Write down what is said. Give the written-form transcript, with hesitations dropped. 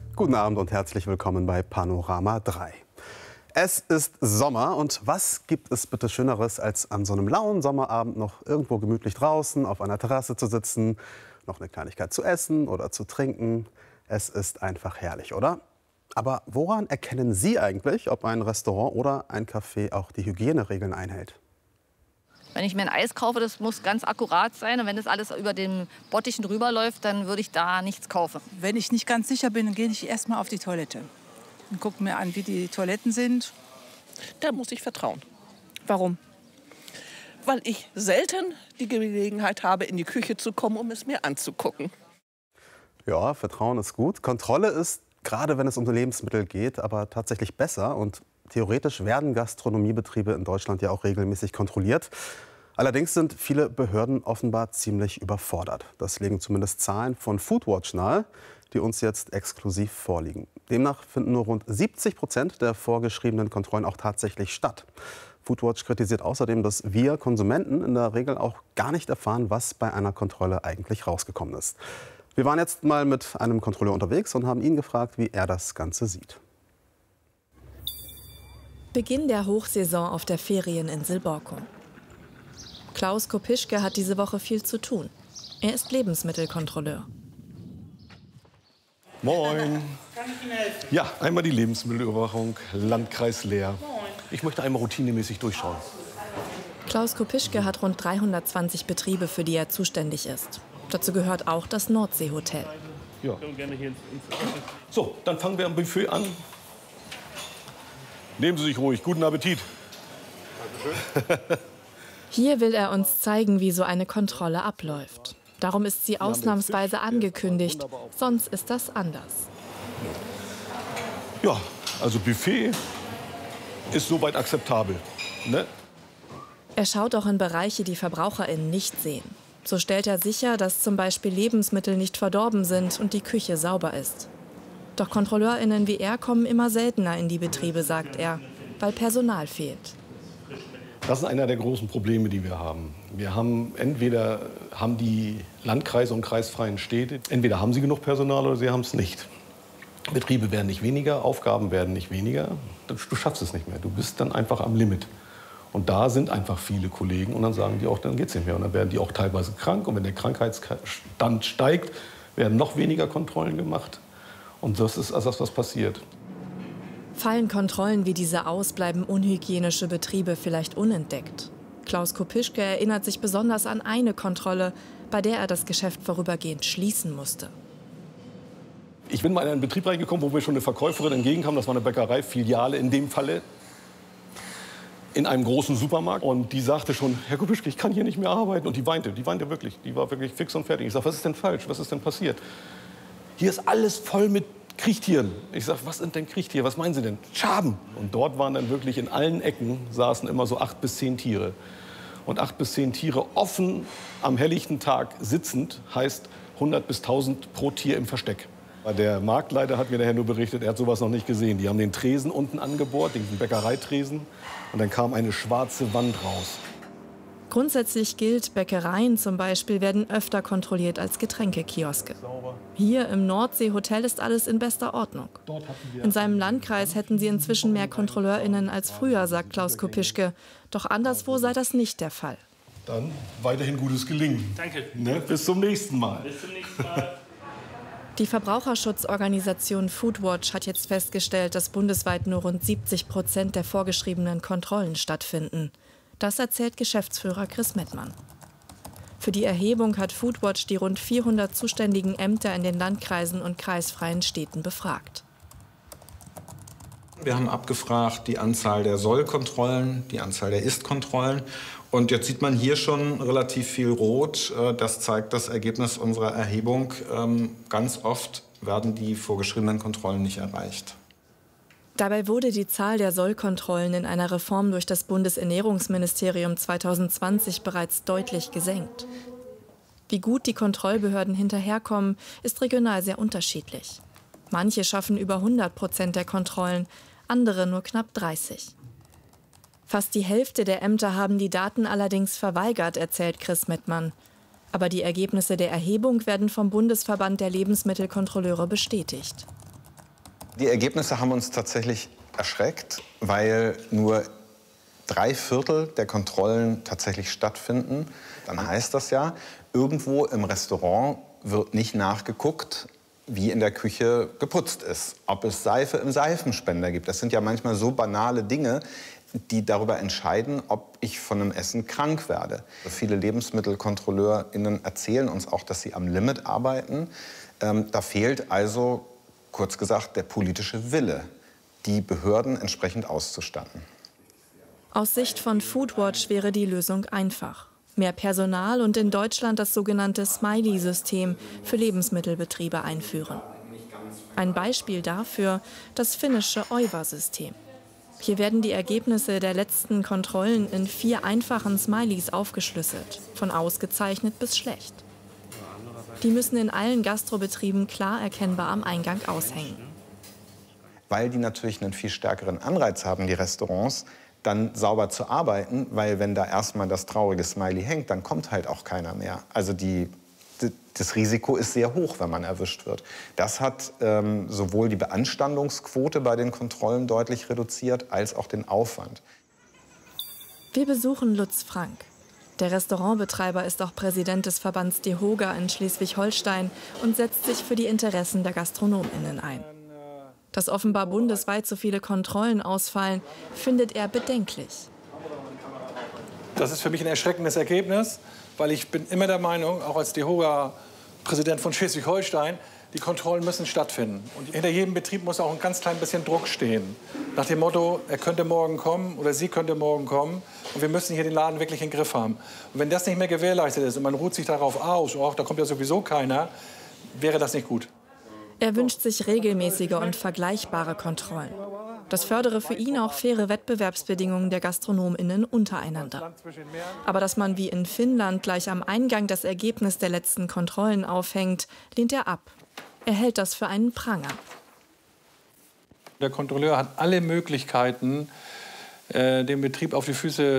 Guten Abend und herzlich willkommen bei Panorama 3. Es ist Sommer und was gibt es bitte Schöneres, als an so einem lauen Sommerabend noch irgendwo gemütlich draußen auf einer Terrasse zu sitzen, noch eine Kleinigkeit zu essen oder zu trinken. Es ist einfach herrlich, oder? Aber woran erkennen Sie eigentlich, ob ein Restaurant oder ein Café auch die Hygieneregeln einhält? Wenn ich mir ein Eis kaufe, das muss ganz akkurat sein. Und wenn das alles über den Bottichen drüber läuft, dann würde ich da nichts kaufen. Wenn ich nicht ganz sicher bin, dann gehe ich erst mal auf die Toilette und gucke mir an, wie die Toiletten sind. Da muss ich vertrauen. Warum? Weil ich selten die Gelegenheit habe, in die Küche zu kommen, um es mir anzugucken. Ja, Vertrauen ist gut. Kontrolle ist, gerade wenn es um Lebensmittel geht, aber tatsächlich besser. Und theoretisch werden Gastronomiebetriebe in Deutschland ja auch regelmäßig kontrolliert. Allerdings sind viele Behörden offenbar ziemlich überfordert. Das legen zumindest Zahlen von Foodwatch nahe, die uns jetzt exklusiv vorliegen. Demnach finden nur rund 70% der vorgeschriebenen Kontrollen auch tatsächlich statt. Foodwatch kritisiert außerdem, dass wir Konsumenten in der Regel auch gar nicht erfahren, was bei einer Kontrolle eigentlich rausgekommen ist. Wir waren jetzt mal mit einem Kontrolleur unterwegs und haben ihn gefragt, wie er das Ganze sieht. Beginn der Hochsaison auf der Ferieninsel Borkum. Klaus Kopischke hat diese Woche viel zu tun. Er ist Lebensmittelkontrolleur. Moin. Kann ich Ihnen helfen? Ja, einmal die Lebensmittelüberwachung, Landkreis Leer. Ich möchte einmal routinemäßig durchschauen. Klaus Kopischke hat rund 320 Betriebe, für die er zuständig ist. Dazu gehört auch das Nordseehotel. Ja. So, dann fangen wir am Buffet an. Nehmen Sie sich ruhig. Guten Appetit. Hier will er uns zeigen, wie so eine Kontrolle abläuft. Darum ist sie ausnahmsweise angekündigt, sonst ist das anders. Ja, also Buffet ist soweit akzeptabel. Ne? Er schaut auch in Bereiche, die VerbraucherInnen nicht sehen. So stellt er sicher, dass zum Beispiel Lebensmittel nicht verdorben sind und die Küche sauber ist. Doch KontrolleurInnen wie er kommen immer seltener in die Betriebe, sagt er, weil Personal fehlt. Das ist einer der großen Probleme, die wir haben. Wir haben entweder haben die Landkreise und kreisfreien Städte, entweder haben sie genug Personal oder sie haben es nicht. Betriebe werden nicht weniger, Aufgaben werden nicht weniger. Du schaffst es nicht mehr. Du bist dann einfach am Limit. Und da sind einfach viele Kollegen und dann sagen die auch, dann geht es nicht mehr. Und dann werden die auch teilweise krank. Und wenn der Krankheitsstand steigt, werden noch weniger Kontrollen gemacht. Und das ist also das, was passiert. Fallen Kontrollen wie diese aus, bleiben unhygienische Betriebe vielleicht unentdeckt. Klaus Kopischke erinnert sich besonders an eine Kontrolle, bei der er das Geschäft vorübergehend schließen musste. Ich bin mal in einen Betrieb reingekommen, wo mir schon eine Verkäuferin entgegenkam. Das war eine Bäckereifiliale in dem Falle. In einem großen Supermarkt. Und die sagte schon, Herr Kopischke, ich kann hier nicht mehr arbeiten. Und die weinte wirklich. Die war wirklich fix und fertig. Ich sage, was ist denn falsch? Was ist denn passiert? Hier ist alles voll mit Kriechtieren. Ich sage, was sind denn Kriechtiere? Was meinen Sie denn? Schaben. Und dort waren dann wirklich in allen Ecken saßen immer so 8 bis 10 Tiere. Und 8 bis 10 Tiere offen am helllichten Tag sitzend heißt 100 bis 1000 pro Tier im Versteck. Der Marktleiter hat mir nachher nur berichtet, er hat sowas noch nicht gesehen. Die haben den Tresen unten angebohrt, diesen Bäckereitresen. Und dann kam eine schwarze Wand raus. Grundsätzlich gilt, Bäckereien zum Beispiel werden öfter kontrolliert als Getränkekioske. Hier im Nordseehotel ist alles in bester Ordnung. In seinem Landkreis hätten sie inzwischen mehr KontrolleurInnen als früher, sagt Klaus Kopischke. Doch anderswo sei das nicht der Fall. Dann weiterhin gutes Gelingen. Danke. Ne? Bis zum nächsten Mal. Bis zum nächsten Mal. Die Verbraucherschutzorganisation Foodwatch hat jetzt festgestellt, dass bundesweit nur rund 70% der vorgeschriebenen Kontrollen stattfinden. Das erzählt Geschäftsführer Chris Mettmann. Für die Erhebung hat Foodwatch die rund 400 zuständigen Ämter in den Landkreisen und kreisfreien Städten befragt. Wir haben abgefragt die Anzahl der Sollkontrollen, die Anzahl der Ist-Kontrollen. Und jetzt sieht man hier schon relativ viel Rot. Das zeigt das Ergebnis unserer Erhebung. Ganz oft werden die vorgeschriebenen Kontrollen nicht erreicht. Dabei wurde die Zahl der Sollkontrollen in einer Reform durch das Bundesernährungsministerium 2020 bereits deutlich gesenkt. Wie gut die Kontrollbehörden hinterherkommen, ist regional sehr unterschiedlich. Manche schaffen über 100% der Kontrollen, andere nur knapp 30%. Fast die Hälfte der Ämter haben die Daten allerdings verweigert, erzählt Chris Mettmann. Aber die Ergebnisse der Erhebung werden vom Bundesverband der Lebensmittelkontrolleure bestätigt. Die Ergebnisse haben uns tatsächlich erschreckt, weil nur 3/4 der Kontrollen tatsächlich stattfinden. Dann heißt das ja, irgendwo im Restaurant wird nicht nachgeguckt, wie in der Küche geputzt ist. Ob es Seife im Seifenspender gibt. Das sind ja manchmal so banale Dinge, die darüber entscheiden, ob ich von einem Essen krank werde. Viele LebensmittelkontrolleurInnen erzählen uns auch, dass sie am Limit arbeiten. Da fehlt also, kurz gesagt, der politische Wille, die Behörden entsprechend auszustatten. Aus Sicht von Foodwatch wäre die Lösung einfach. Mehr Personal und in Deutschland das sogenannte Smiley-System für Lebensmittelbetriebe einführen. Ein Beispiel dafür das finnische Oiva-System. Hier werden die Ergebnisse der letzten Kontrollen in 4 einfachen Smileys aufgeschlüsselt, von ausgezeichnet bis schlecht. Die müssen in allen Gastrobetrieben klar erkennbar am Eingang aushängen. Weil die natürlich einen viel stärkeren Anreiz haben, die Restaurants, dann sauber zu arbeiten, weil wenn da erstmal das traurige Smiley hängt, dann kommt halt auch keiner mehr. Also das Risiko ist sehr hoch, wenn man erwischt wird. Das hat sowohl die Beanstandungsquote bei den Kontrollen deutlich reduziert, als auch den Aufwand. Wir besuchen Lutz Frank. Der Restaurantbetreiber ist auch Präsident des Verbands DEHOGA in Schleswig-Holstein und setzt sich für die Interessen der GastronomInnen ein. Dass offenbar bundesweit so viele Kontrollen ausfallen, findet er bedenklich. Das ist für mich ein erschreckendes Ergebnis, weil ich bin immer der Meinung, auch als DEHOGA-Präsident von Schleswig-Holstein, die Kontrollen müssen stattfinden. Und hinter jedem Betrieb muss auch ein ganz klein bisschen Druck stehen. Nach dem Motto, er könnte morgen kommen oder sie könnte morgen kommen. Und wir müssen hier den Laden wirklich im Griff haben. Und wenn das nicht mehr gewährleistet ist und man ruht sich darauf aus, oh, da kommt ja sowieso keiner, wäre das nicht gut. Er wünscht sich regelmäßige und vergleichbare Kontrollen. Das fördere für ihn auch faire Wettbewerbsbedingungen der GastronomInnen untereinander. Aber dass man wie in Finnland gleich am Eingang das Ergebnis der letzten Kontrollen aufhängt, lehnt er ab. Er hält das für einen Pranger. Der Kontrolleur hat alle Möglichkeiten, den Betrieb auf die Füße